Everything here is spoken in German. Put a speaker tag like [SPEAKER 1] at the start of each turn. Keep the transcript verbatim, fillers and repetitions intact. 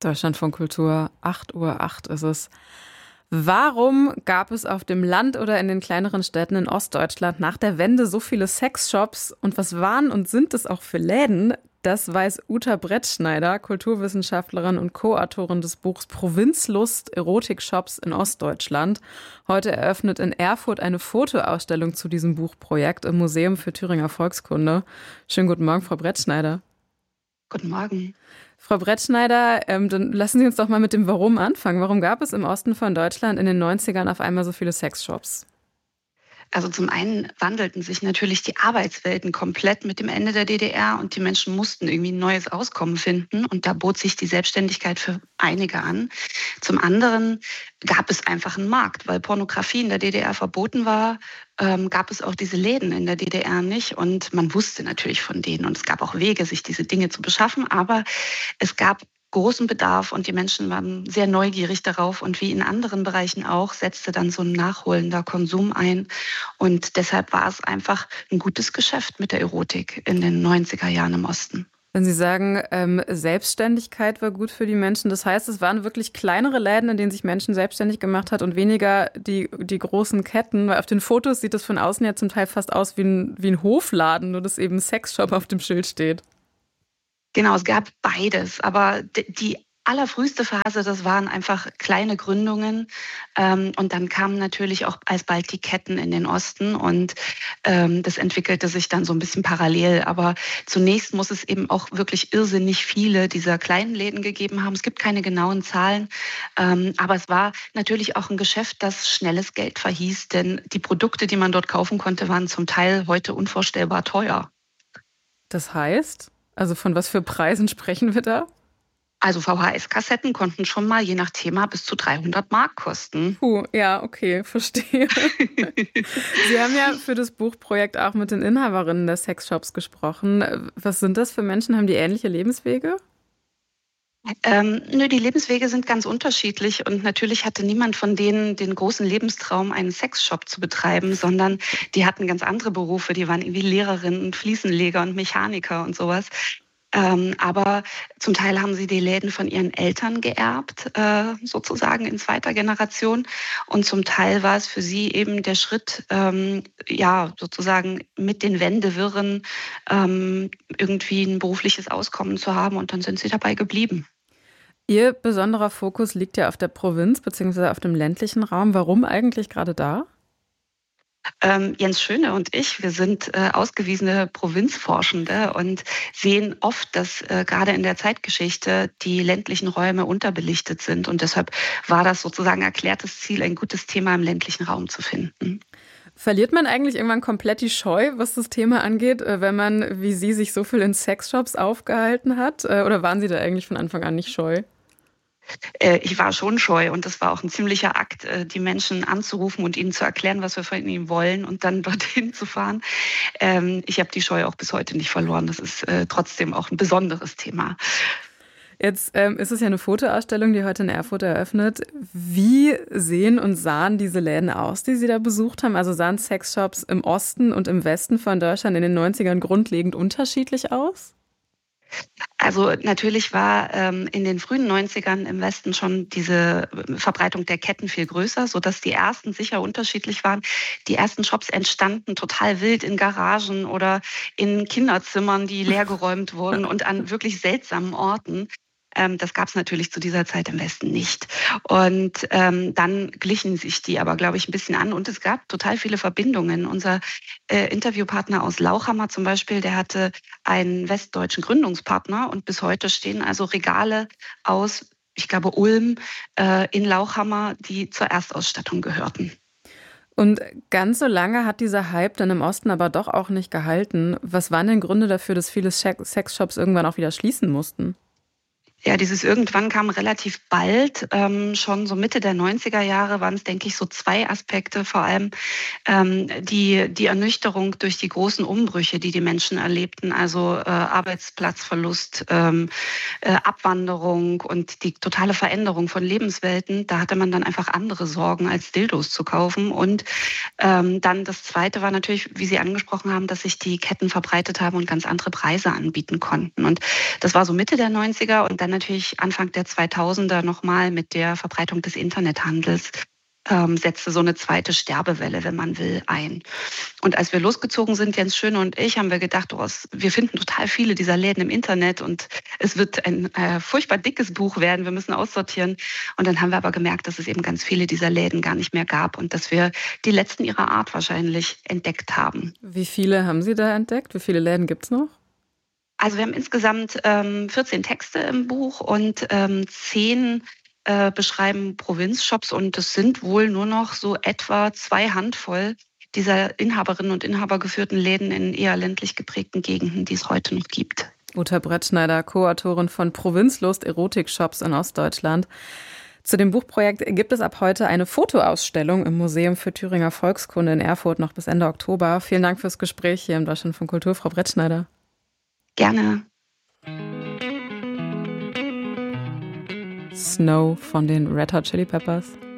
[SPEAKER 1] Deutschlandfunk Kultur, acht Uhr acht ist es. Warum gab es auf dem Land oder in den kleineren Städten in Ostdeutschland nach der Wende so viele Sexshops? Und was waren und sind es auch für Läden? Das weiß Uta Brettschneider, Kulturwissenschaftlerin und Co-Autorin des Buchs Provinzlust, Erotikshops in Ostdeutschland. Heute eröffnet in Erfurt eine Fotoausstellung zu diesem Buchprojekt im Museum für Thüringer Volkskunde. Schönen guten Morgen, Frau Brettschneider.
[SPEAKER 2] Guten Morgen.
[SPEAKER 1] Frau Brettschneider, ähm, dann lassen Sie uns doch mal mit dem Warum anfangen. Warum gab es im Osten von Deutschland in den neunzigern auf einmal so viele Sexshops?
[SPEAKER 2] Also zum einen wandelten sich natürlich die Arbeitswelten komplett mit dem Ende der D D R und die Menschen mussten irgendwie ein neues Auskommen finden und da bot sich die Selbstständigkeit für einige an. Zum anderen gab es einfach einen Markt, weil Pornografie in der D D R verboten war, ähm, gab es auch diese Läden in der D D R nicht und man wusste natürlich von denen und es gab auch Wege, sich diese Dinge zu beschaffen, aber es gab großen Bedarf und die Menschen waren sehr neugierig darauf und wie in anderen Bereichen auch, setzte dann so ein nachholender Konsum ein und deshalb war es einfach ein gutes Geschäft mit der Erotik in den neunziger Jahren im Osten.
[SPEAKER 1] Wenn Sie sagen, ähm, Selbstständigkeit war gut für die Menschen, das heißt, es waren wirklich kleinere Läden, in denen sich Menschen selbstständig gemacht hat und weniger die, die großen Ketten, weil auf den Fotos sieht es von außen ja zum Teil fast aus wie ein, wie ein Hofladen, nur dass eben Sexshop auf dem Schild steht.
[SPEAKER 2] Genau, es gab beides, aber die allerfrüheste Phase, das waren einfach kleine Gründungen ähm, und dann kamen natürlich auch alsbald die Ketten in den Osten und ähm, das entwickelte sich dann so ein bisschen parallel, aber zunächst muss es eben auch wirklich irrsinnig viele dieser kleinen Läden gegeben haben. Es gibt keine genauen Zahlen, ähm, aber es war natürlich auch ein Geschäft, das schnelles Geld verhieß, denn die Produkte, die man dort kaufen konnte, waren zum Teil heute unvorstellbar teuer.
[SPEAKER 1] Das heißt? Also von was für Preisen sprechen wir da?
[SPEAKER 2] Also V H S-Kassetten konnten schon mal je nach Thema bis zu dreihundert Mark kosten.
[SPEAKER 1] Puh, ja, okay, verstehe. Sie haben ja für das Buchprojekt auch mit den Inhaberinnen der Sexshops gesprochen. Was sind das für Menschen? Haben die ähnliche Lebenswege?
[SPEAKER 2] Ähm, nö, die Lebenswege sind ganz unterschiedlich und natürlich hatte niemand von denen den großen Lebenstraum, einen Sexshop zu betreiben, sondern die hatten ganz andere Berufe. Die waren irgendwie Lehrerinnen, Fliesenleger und Mechaniker und sowas. Ähm, aber zum Teil haben sie die Läden von ihren Eltern geerbt, äh, sozusagen in zweiter Generation. Und zum Teil war es für sie eben der Schritt, ähm, ja, sozusagen mit den Wendewirren ähm, irgendwie ein berufliches Auskommen zu haben. Und dann sind sie dabei geblieben.
[SPEAKER 1] Ihr besonderer Fokus liegt ja auf der Provinz bzw. auf dem ländlichen Raum. Warum eigentlich gerade da?
[SPEAKER 2] Ähm, Jens Schöne und ich, wir sind äh, ausgewiesene Provinzforschende und sehen oft, dass äh, gerade in der Zeitgeschichte die ländlichen Räume unterbelichtet sind. Und deshalb war das sozusagen erklärtes Ziel, ein gutes Thema im ländlichen Raum zu finden.
[SPEAKER 1] Verliert man eigentlich irgendwann komplett die Scheu, was das Thema angeht, wenn man, wie Sie, sich so viel in Sexshops aufgehalten hat? Oder waren Sie da eigentlich von Anfang an nicht scheu?
[SPEAKER 2] Ich war schon scheu und es war auch ein ziemlicher Akt, die Menschen anzurufen und ihnen zu erklären, was wir von ihnen wollen und dann dorthin zu fahren. Ich habe die Scheu auch bis heute nicht verloren. Das ist trotzdem auch ein besonderes Thema.
[SPEAKER 1] Jetzt ähm, ist es ja eine Fotoausstellung, die heute in Erfurt eröffnet. Wie sehen und sahen diese Läden aus, die Sie da besucht haben? Also sahen Sexshops im Osten und im Westen von Deutschland in den neunzigern grundlegend unterschiedlich aus?
[SPEAKER 2] Also natürlich war ähm, in den frühen neunzigern im Westen schon diese Verbreitung der Ketten viel größer, sodass die ersten sicher unterschiedlich waren. Die ersten Shops entstanden total wild in Garagen oder in Kinderzimmern, die leergeräumt wurden und an wirklich seltsamen Orten. Ähm, das gab es natürlich zu dieser Zeit im Westen nicht. Und ähm, dann glichen sich die aber, glaube ich, ein bisschen an. Und es gab total viele Verbindungen. Unser äh, Interviewpartner aus Lauchhammer zum Beispiel, der hatte einen westdeutschen Gründungspartner. Und bis heute stehen also Regale aus, ich glaube, Ulm äh, in Lauchhammer, die zur Erstausstattung gehörten.
[SPEAKER 1] Und ganz so lange hat dieser Hype dann im Osten aber doch auch nicht gehalten. Was waren denn Gründe dafür, dass viele Sexshops irgendwann auch wieder schließen mussten?
[SPEAKER 2] Ja, dieses irgendwann kam relativ bald, ähm, schon so Mitte der neunziger Jahre waren es, denke ich, so zwei Aspekte, vor allem ähm, die, die Ernüchterung durch die großen Umbrüche, die die Menschen erlebten, also äh, Arbeitsplatzverlust, ähm, äh, Abwanderung und die totale Veränderung von Lebenswelten, da hatte man dann einfach andere Sorgen, als Dildos zu kaufen. Und ähm, dann das Zweite war natürlich, wie Sie angesprochen haben, dass sich die Ketten verbreitet haben und ganz andere Preise anbieten konnten. Und das war so Mitte der neunziger und dann natürlich Anfang der zweitausender nochmal mit der Verbreitung des Internethandels. Ähm, setzte so eine zweite Sterbewelle, wenn man will, ein. Und als wir losgezogen sind, Jens Schöne und ich, haben wir gedacht, oh, wir finden total viele dieser Läden im Internet und es wird ein äh, furchtbar dickes Buch werden, wir müssen aussortieren. Und dann haben wir aber gemerkt, dass es eben ganz viele dieser Läden gar nicht mehr gab und dass wir die letzten ihrer Art wahrscheinlich entdeckt haben.
[SPEAKER 1] Wie viele haben Sie da entdeckt? Wie viele Läden gibt es noch?
[SPEAKER 2] Also wir haben insgesamt ähm, vierzehn Texte im Buch und ähm, zehn Äh, beschreiben Provinzshops und es sind wohl nur noch so etwa zwei Handvoll dieser Inhaberinnen und Inhaber geführten Läden in eher ländlich geprägten Gegenden, die es heute noch gibt.
[SPEAKER 1] Uta Brettschneider, Co-Autorin von Provinzlust Erotik-Shops in Ostdeutschland. Zu dem Buchprojekt gibt es ab heute eine Fotoausstellung im Museum für Thüringer Volkskunde in Erfurt noch bis Ende Oktober. Vielen Dank fürs Gespräch hier im Deutschland von Kultur, Frau Brettschneider.
[SPEAKER 2] Gerne.
[SPEAKER 1] Snow von den Red Hot Chili Peppers.